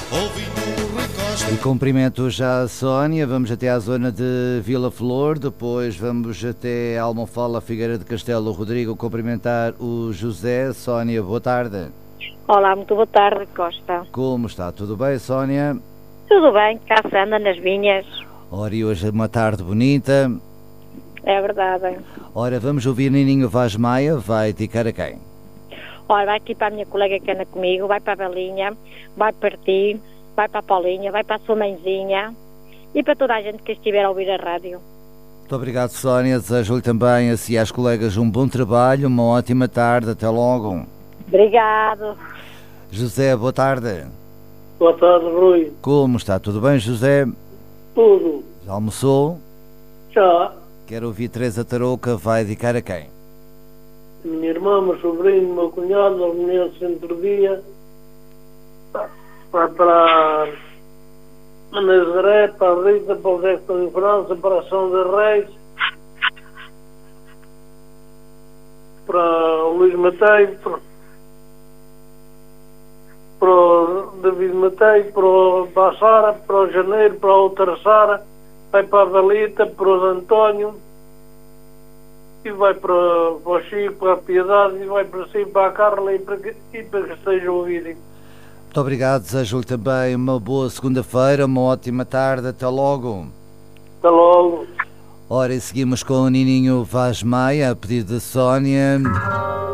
E cumprimento já a Sónia. Vamos até à zona de Vila Flor, depois vamos até Almofala, Figueira de Castelo, Rodrigo, cumprimentar o José. Sónia, boa tarde. Olá, muito boa tarde, Costa. Como está? Tudo bem, Sónia? Tudo bem, cá se anda nas vinhas. Ora, e hoje é uma tarde bonita. É verdade. Ora, vamos ouvir Nininho Vaz Maia, vai dedicar a quem? Olha, vai aqui para a minha colega que anda comigo, vai para a Belinha, vai para ti, vai para a Paulinha, vai para a sua mãezinha e para toda a gente que estiver a ouvir a rádio. Muito obrigado, Sónia. Desejo-lhe também, assim, às colegas, um bom trabalho, uma ótima tarde. Até logo. Obrigado. José, boa tarde. Boa tarde, Rui. Como está? Tudo bem, José? Tudo. Já almoçou? Já. Quero ouvir Teresa Tarouca, vai dedicar a quem? Minha irmã, meu sobrinho, meu cunhado, aos meninos do centro dia. Vai para a Nazaré, para a Rita, para o Zé que estão em França, para a São de Reis, para o Luís Mateio, para o David Mateio, para a Sara, para o Janeiro, para a outra Sara, vai para a Valita, para o António, e vai para o Chico, para a Piedade, e vai para si, para a Carla, e para que estejam a ouvirem. Muito obrigado, desejo-lhe também uma boa segunda-feira, uma ótima tarde, até logo. Até logo. Ora, e seguimos com o Nininho Vaz Maia, a pedido de Sónia.